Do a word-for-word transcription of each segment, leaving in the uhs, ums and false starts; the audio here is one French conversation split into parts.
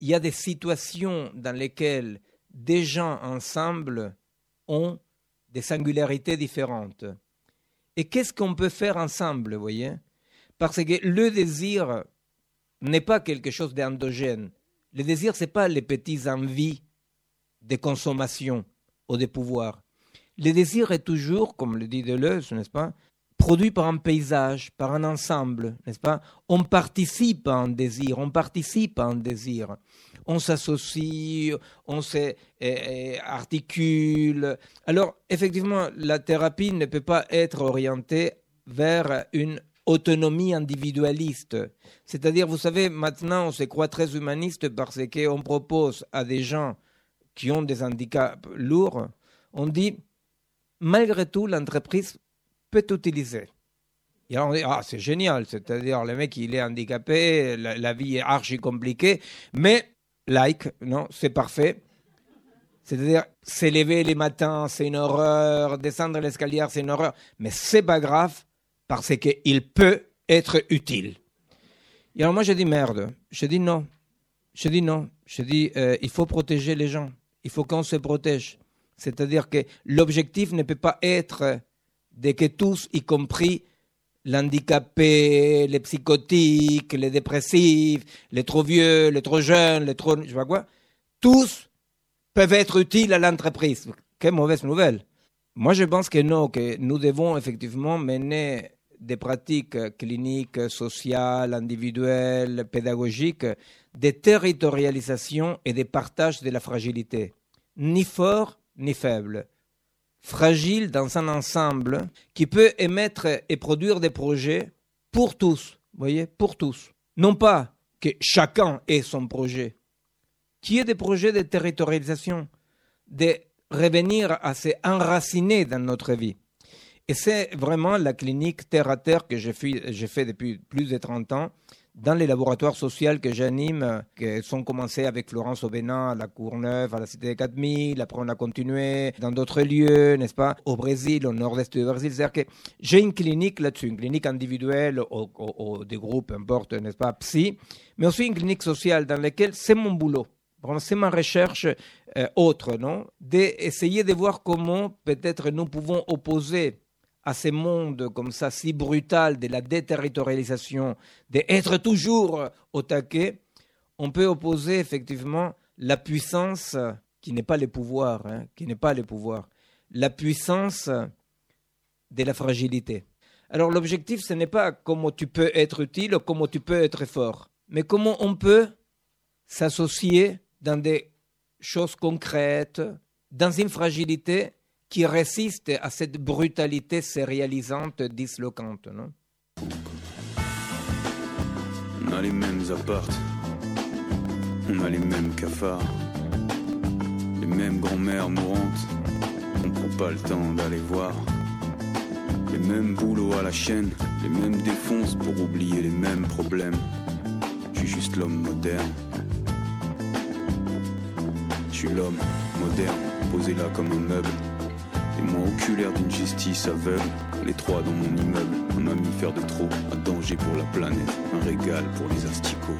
il y a des situations dans lesquelles des gens ensemble ont des singularités différentes. Et qu'est-ce qu'on peut faire ensemble, vous voyez? Parce que le désir n'est pas quelque chose d'endogène. Le désir, ce n'est pas les petites envies de consommation ou de pouvoir. Le désir est toujours, comme le dit Deleuze, n'est-ce pas, produit par un paysage, par un ensemble, n'est-ce pas? On participe à un désir, on participe à un désir. On s'associe, on s'articule. Alors, effectivement, la thérapie ne peut pas être orientée vers une autonomie individualiste. C'est-à-dire, vous savez, maintenant, on se croit très humaniste parce qu'on propose à des gens qui ont des handicaps lourds, on dit, malgré tout, l'entreprise peut utiliser. Et alors on dit, ah, c'est génial, c'est-à-dire, le mec, il est handicapé, la, la vie est archi compliquée, mais, like, non, c'est parfait. C'est-à-dire, s'élever les matins, c'est une horreur, descendre l'escalier, c'est une horreur, mais c'est pas grave, parce qu'il peut être utile. Et alors moi, je dis merde, je dis non, je dis non, je dis, euh, il faut protéger les gens, il faut qu'on se protège. C'est-à-dire que l'objectif ne peut pas être de que tous, y compris l'handicapé, les psychotiques, les dépressifs, les trop vieux, les trop jeunes, les trop... je sais pas quoi, tous peuvent être utiles à l'entreprise. Quelle mauvaise nouvelle. Moi, je pense que non, que nous devons effectivement mener des pratiques cliniques, sociales, individuelles, pédagogiques, de territorialisation et de partage de la fragilité. Ni fort, ni faible. Fragile dans un ensemble qui peut émettre et produire des projets pour tous, vous voyez, pour tous. Non pas que chacun ait son projet, qui est des projets de territorialisation, de revenir à s'enraciner dans notre vie. Et c'est vraiment la clinique terre-à-terre que j'ai fait, j'ai fait depuis plus de trente ans, dans les laboratoires sociaux que j'anime, qui sont commencés avec Florence Aubenas à la Courneuve, à la Cité des quatre mille, après on a continué dans d'autres lieux, n'est-ce pas, au Brésil, au nord-est du Brésil. C'est-à-dire que j'ai une clinique là-dessus, une clinique individuelle ou, ou, ou des groupes, peu importe, n'est-ce pas, psy, mais aussi une clinique sociale dans laquelle c'est mon boulot. C'est ma recherche euh, autre, non, d'essayer de voir comment peut-être nous pouvons opposer à ce monde comme ça, si brutal de la déterritorialisation, d'être toujours au taquet, on peut opposer effectivement la puissance, qui n'est pas le pouvoir, hein, qui n'est pas le pouvoir, la puissance de la fragilité. Alors l'objectif, ce n'est pas comment tu peux être utile ou comment tu peux être fort, mais comment on peut s'associer dans des choses concrètes, dans une fragilité qui résiste à cette brutalité sérialisante, dislocante, non? On a les mêmes apparts, on a les mêmes cafards, les mêmes grand-mères mourantes, on prend pas le temps d'aller voir, les mêmes boulots à la chaîne, les mêmes défonces pour oublier les mêmes problèmes. Je suis juste l'homme moderne. Je suis l'homme moderne, posé là comme un meuble. Et moi oculaire d'une justice aveugle. Les trois dans mon immeuble, un mammifère de trop, un danger pour la planète, un régal pour les asticots.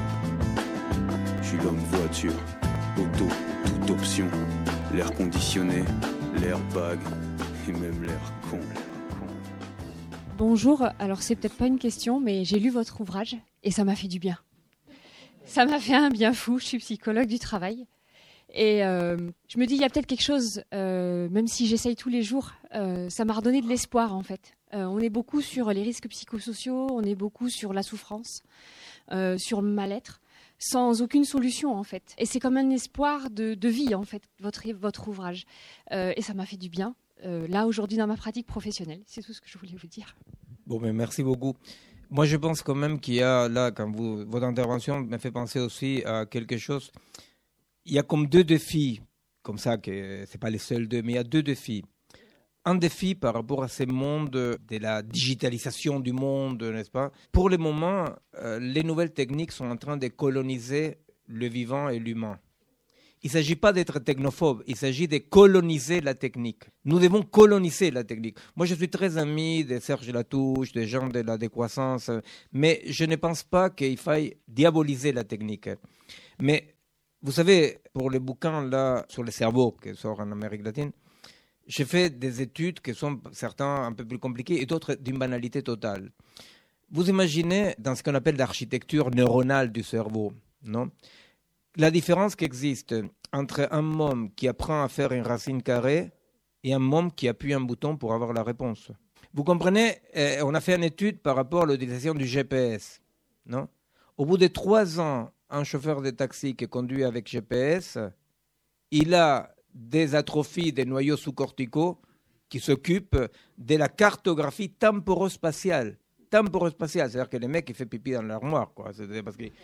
Je suis l'homme voiture, auto, toute option. L'air conditionné, l'airbag et même l'air con. Bonjour, alors c'est peut-être pas une question, mais j'ai lu votre ouvrage et ça m'a fait du bien. Ça m'a fait un bien fou, je suis psychologue du travail. Et euh, je me dis, il y a peut-être quelque chose, euh, même si j'essaye tous les jours, euh, ça m'a redonné de l'espoir en fait. Euh, on est beaucoup sur les risques psychosociaux, on est beaucoup sur la souffrance, euh, sur le mal-être, sans aucune solution en fait. Et c'est comme un espoir de, de vie en fait, votre, votre ouvrage. Euh, et ça m'a fait du bien, euh, là aujourd'hui dans ma pratique professionnelle. C'est tout ce que je voulais vous dire. Bon, mais merci beaucoup. Moi je pense quand même qu'il y a là, quand vous, votre intervention me fait penser aussi à quelque chose. Il y a comme deux défis, comme ça, que ce n'est pas les seuls deux, mais il y a deux défis. Un défi par rapport à ce monde de la digitalisation du monde, n'est-ce pas? Pour le moment, euh, les nouvelles techniques sont en train de coloniser le vivant et l'humain. il ne s'agit pas d'être technophobe, il s'agit de coloniser la technique. Nous devons coloniser la technique. Moi, je suis très ami de Serge Latouche, des gens de la décroissance, mais je ne pense pas qu'il faille diaboliser la technique. Mais vous savez, pour les bouquins là, sur le cerveau qui sort en Amérique latine, j'ai fait des études qui sont certains un peu plus compliquées et d'autres d'une banalité totale. Vous imaginez dans ce qu'on appelle l'architecture neuronale du cerveau, non ? La différence qui existe entre un môme qui apprend à faire une racine carrée et un môme qui appuie un bouton pour avoir la réponse. Vous comprenez, eh, on a fait une étude par rapport à l'utilisation du G P S, non ? Au bout de trois ans, un chauffeur de taxi qui conduit avec G P S, il a des atrophies des noyaux sous-corticaux qui s'occupent de la cartographie temporo-spatiale. Temporo-spatiale, c'est-à-dire que le mec il fait pipi dans l'armoire, quoi. C'est parce que, et,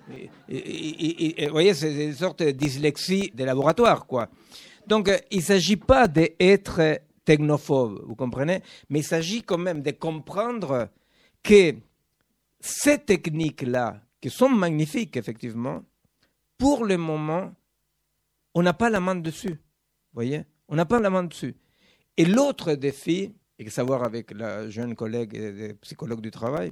et, et, vous voyez, c'est une sorte de dyslexie de laboratoire, quoi. Donc, il ne s'agit pas d'être technophobe, vous comprenez, mais il s'agit quand même de comprendre que ces techniques-là, qui sont magnifiques, effectivement, pour le moment, on n'a pas la main dessus, vous voyez, on n'a pas la main dessus. Et l'autre défi, et savoir avec la jeune collègue et psychologue du travail,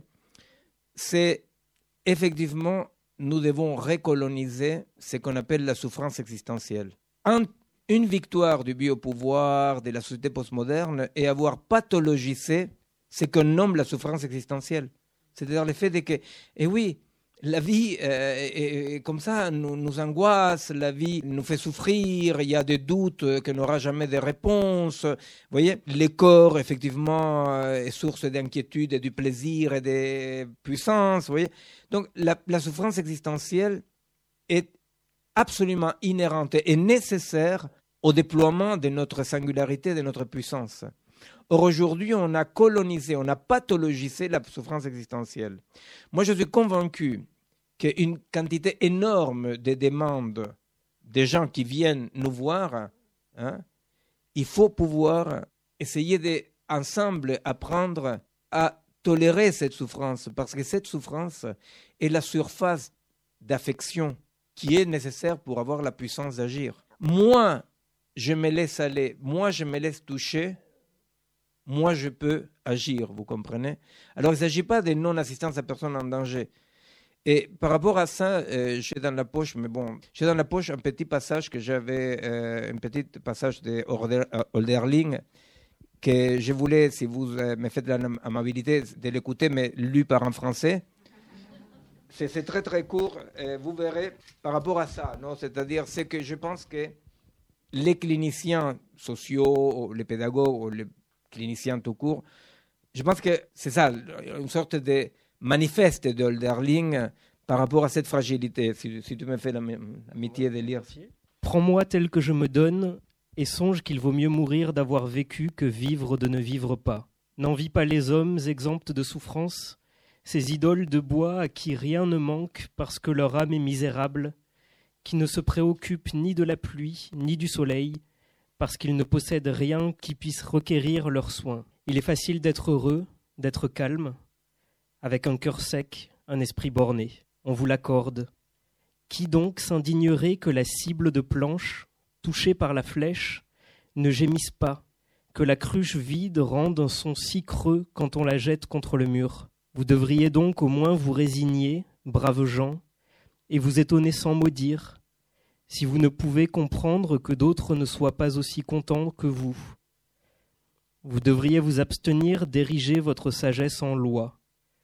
c'est effectivement, nous devons recoloniser ce qu'on appelle la souffrance existentielle. Un, une victoire du biopouvoir, de la société postmoderne, est avoir pathologisé ce qu'on nomme la souffrance existentielle. C'est-à-dire le fait de que, et oui, la vie, euh, est, est comme ça, nous, nous angoisse, la vie nous fait souffrir, il y a des doutes qu'on n'aura jamais de réponse. Vous voyez, le corps, effectivement, euh, est source d'inquiétude et du plaisir et de puissance. Vous voyez, donc la, la souffrance existentielle est absolument inhérente et nécessaire au déploiement de notre singularité, de notre puissance. Or, aujourd'hui, on a colonisé, on a pathologisé la souffrance existentielle. Moi, je suis convaincu qu'une quantité énorme de demandes des gens qui viennent nous voir, hein, il faut pouvoir essayer d'ensemble apprendre à tolérer cette souffrance, parce que cette souffrance est la surface d'affection qui est nécessaire pour avoir la puissance d'agir. Moi, je me laisse aller, moi, je me laisse toucher, moi, je peux agir, vous comprenez ? Alors, il ne s'agit pas de non-assistance à personne en danger. Et par rapport à ça, euh, j'ai dans la poche, mais bon, j'ai dans la poche un petit passage que j'avais, euh, un petit passage de Hölderlin, que je voulais, si vous euh, me faites l'amabilité de l'écouter, mais lu par un Français. C'est, c'est très très court, et vous verrez par rapport à ça, non ? C'est-à-dire, c'est que je pense que les cliniciens sociaux, les pédagogues, les cliniciens tout court, je pense que c'est ça, une sorte de manifeste de Hölderlin par rapport à cette fragilité. Si, si tu me fais l'amitié de lire. Prends-moi tel que je me donne et songe qu'il vaut mieux mourir d'avoir vécu que vivre de ne vivre pas. N'envie pas les hommes exempts de souffrance, ces idoles de bois à qui rien ne manque parce que leur âme est misérable, qui ne se préoccupent ni de la pluie ni du soleil, parce qu'ils ne possèdent rien qui puisse requérir leurs soins. Il est facile d'être heureux, d'être calme, avec un cœur sec, un esprit borné. On vous l'accorde. Qui donc s'indignerait que la cible de planche, touchée par la flèche, ne gémisse pas, que la cruche vide rende un son si creux quand on la jette contre le mur ? Vous devriez donc au moins vous résigner, braves gens, et vous étonner sans mot dire, si vous ne pouvez comprendre que d'autres ne soient pas aussi contents que vous. Vous devriez vous abstenir d'ériger votre sagesse en loi.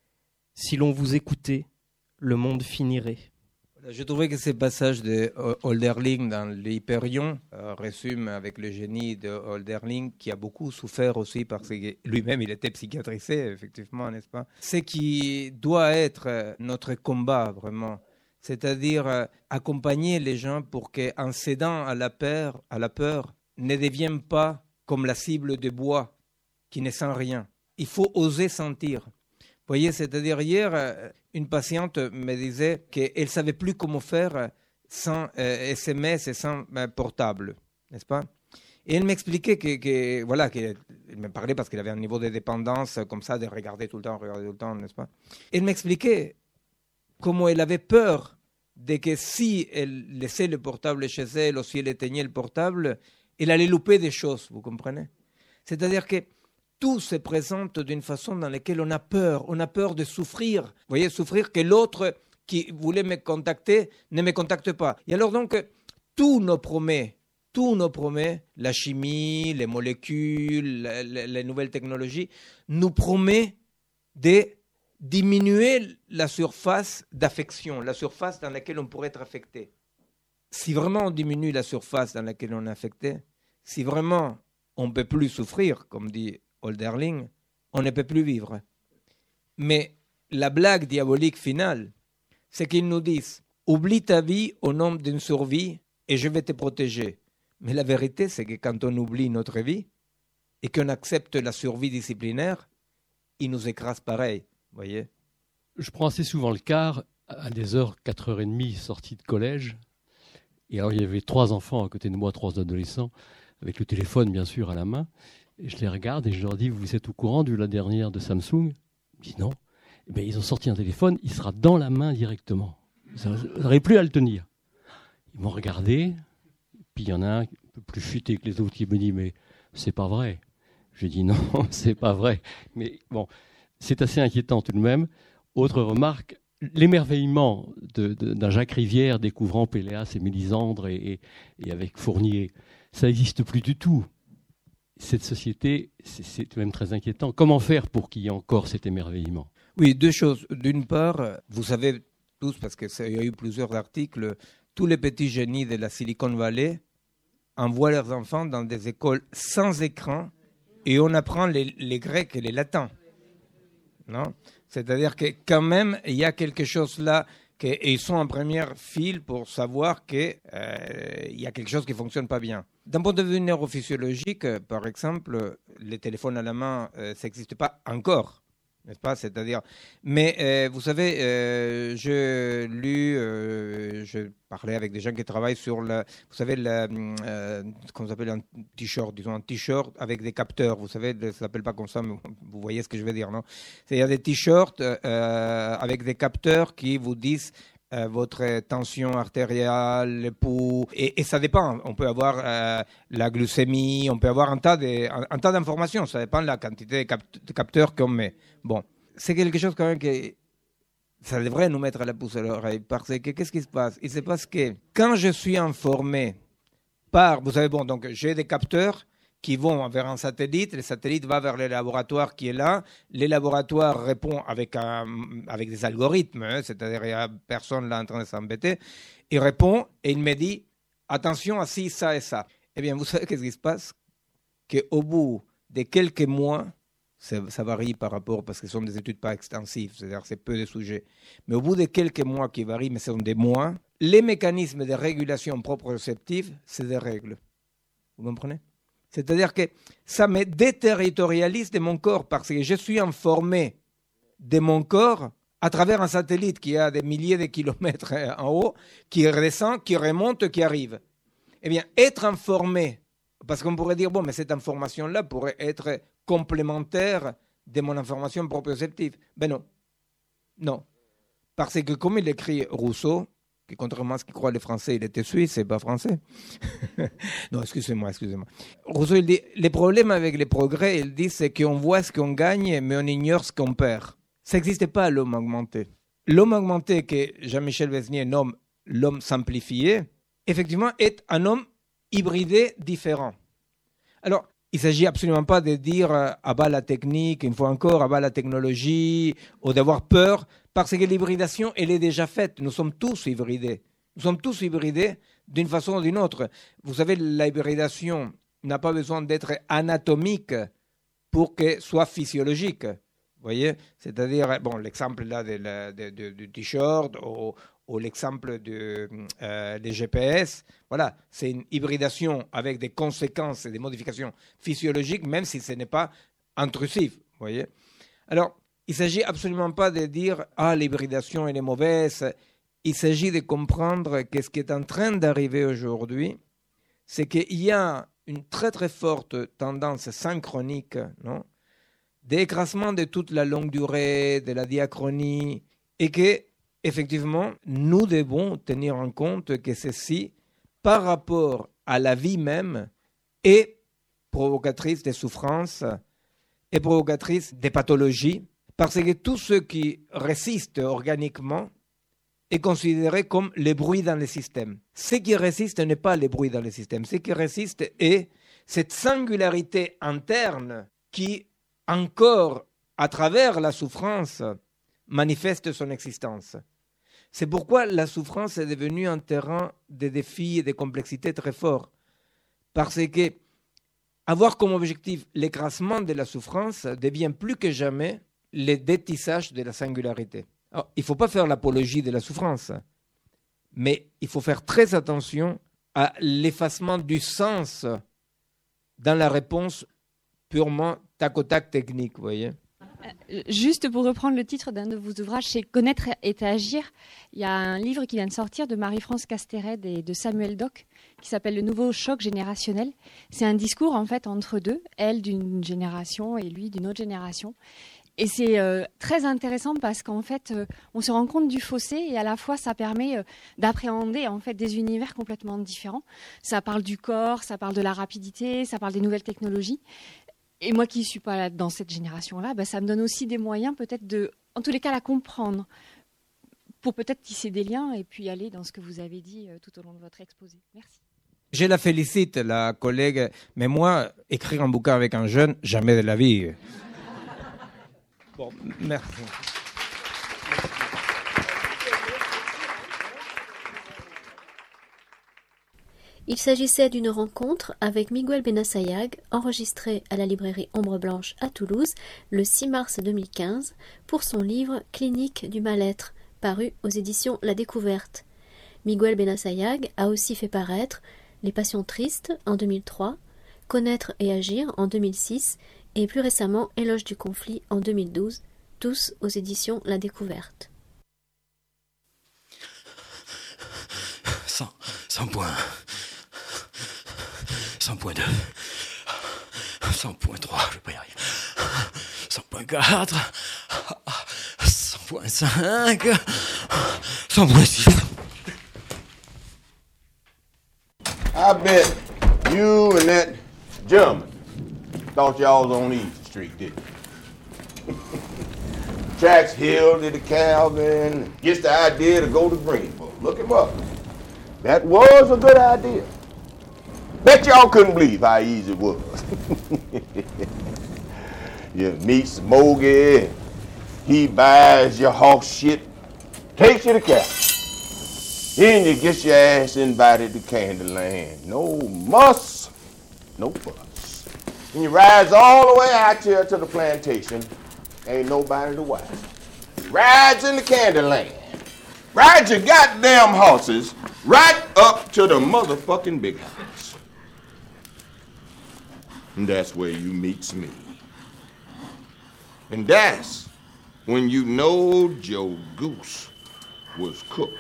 Si l'on vous écoutait, le monde finirait. Je trouvais que ces passages de Hölderlin dans l'Hyperion euh, résument avec le génie de Hölderlin, qui a beaucoup souffert aussi parce que lui-même il était psychiatrisé, effectivement, n'est-ce pas ? Ce qui doit être notre combat, vraiment. C'est-à-dire euh, accompagner les gens pour qu'en cédant à la peur, à la peur, ne deviennent pas comme la cible de bois qui ne sent rien. Il faut oser sentir. Vous voyez, c'est-à-dire hier, euh, une patiente me disait qu'elle ne savait plus comment faire sans euh, S M S et sans euh, portable, n'est-ce pas ? Et elle m'expliquait que, que voilà, qu'elle me parlait parce qu'elle avait un niveau de dépendance comme ça, de regarder tout le temps, regarder tout le temps, n'est-ce pas ? Elle m'expliquait comment elle avait peur de que si elle laissait le portable chez elle ou si elle éteignait le portable, elle allait louper des choses, vous comprenez? C'est-à-dire que tout se présente d'une façon dans laquelle on a peur. On a peur de souffrir. Vous voyez, souffrir que l'autre qui voulait me contacter ne me contacte pas. Et alors donc, tout nous promet, tout nous promet, la chimie, les molécules, les, les nouvelles technologies, nous promet de diminuer la surface d'affection, la surface dans laquelle on pourrait être affecté. Si vraiment on diminue la surface dans laquelle on est affecté, si vraiment on ne peut plus souffrir, comme dit Hölderlin, on ne peut plus vivre. Mais la blague diabolique finale, c'est qu'ils nous disent « Oublie ta vie au nom d'une survie et je vais te protéger ». Mais la vérité, c'est que quand on oublie notre vie et qu'on accepte la survie disciplinaire, il nous écrase pareil, voyez. Je prends assez souvent le car à des heures, quatre heures trente, sortie de collège. Et alors, il y avait trois enfants à côté de moi, trois adolescents, avec le téléphone, bien sûr, à la main. Et je les regarde et je leur dis, vous êtes au courant de la dernière de Samsung? Ils disent non. Eh bien, ils ont sorti un téléphone, il sera dans la main directement. Vous n'aurez plus à le tenir. Ils m'ont regardé, puis il y en a un un peu plus futé que les autres qui me dit, mais c'est pas vrai. Je dis non, c'est pas vrai. Mais bon, c'est assez inquiétant tout de même. Autre remarque, l'émerveillement de, de, d'un Jacques Rivière découvrant Péléas et Mélisandre et, et, et avec Fournier, ça n'existe plus du tout. Cette société, c'est, c'est même très inquiétant. Comment faire pour qu'il y ait encore cet émerveillement? Oui, deux choses. D'une part, vous savez tous, parce qu'il y a eu plusieurs articles, tous les petits génies de la Silicon Valley envoient leurs enfants dans des écoles sans écran et on apprend les, les grecs et les latins. Non? C'est-à-dire que quand même, il y a quelque chose là, que, et ils sont en première file pour savoir qu'il euh, y a quelque chose qui ne fonctionne pas bien. D'un point de vue neurophysiologique, par exemple, les téléphones à la main, euh, ça n'existe pas encore, n'est-ce pas? C'est-à-dire, mais euh, vous savez, euh, je lu, euh, je parlais avec des gens qui travaillent sur le, vous savez, le, euh, ce qu'on appelle un t-shirt, disons un t-shirt avec des capteurs. Vous savez, ça s'appelle pas comme ça, mais vous voyez ce que je veux dire, non? C'est-à-dire des t-shirts euh, avec des capteurs qui vous disent Euh, votre tension artérielle, le pouls, et, et ça dépend. On peut avoir euh, la glycémie, on peut avoir un tas, de, un, un tas d'informations, ça dépend de la quantité de, cap- de capteurs qu'on met. Bon, c'est quelque chose quand même que ça devrait nous mettre la puce à l'oreille, parce que qu'est-ce qui se passe? Il se passe que quand je suis informé par, vous savez, bon, donc j'ai des capteurs qui vont vers un satellite, le satellite va vers le laboratoire qui est là, le laboratoire répond avec, un, avec des algorithmes, hein, c'est-à-dire il n'y a personne là en train de s'embêter, il répond et il me dit attention à ci, ça et ça. Eh bien, vous savez qu'est-ce qui se passe? Qu'au bout de quelques mois, ça, ça varie par rapport, parce que ce sont des études pas extensives, c'est-à-dire c'est peu de sujets, mais au bout de quelques mois qui varient, mais ce sont des mois, les mécanismes de régulation proprioceptive se dérèglent. Vous comprenez? C'est-à-dire que ça me déterritorialise de mon corps parce que je suis informé de mon corps à travers un satellite qui a des milliers de kilomètres en haut, qui redescend, qui remonte, qui arrive. Eh bien, être informé, parce qu'on pourrait dire, bon, mais cette information-là pourrait être complémentaire de mon information proprioceptive. Ben non. Non. Parce que comme il écrit Rousseau, que contrairement à ce qu'ils croient les Français, il était suisse, c'est pas français. Non, excusez-moi, excusez-moi. Rousseau, il dit, les problèmes avec les progrès, il dit, c'est qu'on voit ce qu'on gagne, mais on ignore ce qu'on perd. Ça n'existe pas, l'homme augmenté. L'homme augmenté que Jean-Michel Besnier nomme l'homme simplifié, effectivement, est un homme hybridé différent. Alors, il ne s'agit absolument pas de dire euh, à bas la technique, une fois encore, à bas la technologie, ou d'avoir peur, parce que l'hybridation, elle est déjà faite. Nous sommes tous hybridés. Nous sommes tous hybridés d'une façon ou d'une autre. Vous savez, la hybridation n'a pas besoin d'être anatomique pour qu'elle soit physiologique. Vous voyez? C'est-à-dire, bon, l'exemple là de la, de, de, du t-shirt ou, ou l'exemple de, euh, des G P S, voilà, c'est une hybridation avec des conséquences et des modifications physiologiques, même si ce n'est pas intrusif. Vous voyez? Alors, il ne s'agit absolument pas de dire « Ah, l'hybridation, elle est mauvaise ». Il s'agit de comprendre que ce qui est en train d'arriver aujourd'hui, c'est qu'il y a une très très forte tendance synchronique, non, d'écrasement de toute la longue durée, de la diachronie, et que effectivement, nous devons tenir en compte que ceci, par rapport à la vie même, est provocatrice de souffrances et provocatrice des pathologies, parce que tout ce qui résiste organiquement est considéré comme le bruit dans le système. Ce qui résiste n'est pas le bruit dans le système. Ce qui résiste est cette singularité interne qui, encore à travers la souffrance, manifeste son existence. C'est pourquoi la souffrance est devenue un terrain de défis et de complexité très fort. Parce que avoir comme objectif l'écrasement de la souffrance devient plus que jamais le détissage de la singularité. Alors, il ne faut pas faire l'apologie de la souffrance, mais il faut faire très attention à l'effacement du sens dans la réponse purement tac au tac technique, vous voyez. Juste pour reprendre le titre d'un de vos ouvrages, c'est « Connaître et agir ». Il y a un livre qui vient de sortir de Marie-France Castered et de Samuel Dock qui s'appelle « Le nouveau choc générationnel ». C'est un discours en fait entre deux, elle d'une génération et lui d'une autre génération. Et c'est euh, très intéressant parce qu'en fait, euh, on se rend compte du fossé et à la fois, ça permet euh, d'appréhender en fait des univers complètement différents. Ça parle du corps, ça parle de la rapidité, ça parle des nouvelles technologies. Et moi qui ne suis pas là, dans cette génération-là, bah, ça me donne aussi des moyens peut-être de, en tous les cas, la comprendre pour peut-être tisser des liens et puis aller dans ce que vous avez dit euh, tout au long de votre exposé. Merci. Je la félicite, la collègue, mais moi, écrire un bouquin avec un jeune, jamais de la vie. Bon, merci. Il s'agissait d'une rencontre avec Miguel Benassayag, enregistrée à la librairie Ombre Blanche à Toulouse le six mars deux mille quinze pour son livre Clinique du mal-être, paru aux éditions La Découverte. Miguel Benassayag a aussi fait paraître Les Passions tristes en deux mille trois, Connaître et agir en deux mille six et plus récemment Éloge du conflit en deux mille douze, tous aux éditions La Découverte. cent, cent points. cent point deux. cent point trois, je vais pas y arriver. cent point quatre. cent point cinq. cent point six. I bet you and that gentleman thought y'all was on Easy Street, didn't you? Tracks Hill to the Calvin, gets the idea to go to Greenville. Look him up. That was a good idea. Bet y'all couldn't believe how easy it was. You meet Smokey, he buys your horse shit, takes you to Calvin. Then you get your ass invited to Candyland. No muss, no fuss. And you rides all the way out here to the plantation. Ain't nobody to watch. Rides in the Candyland. Rides your goddamn horses right up to the motherfucking big house. And that's where you meets me. And that's when you know Joe Goose was cooked.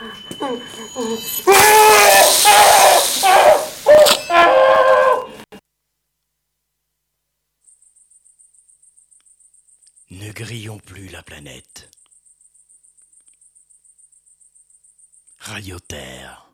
Ne grillons plus la planète. Radio Terre.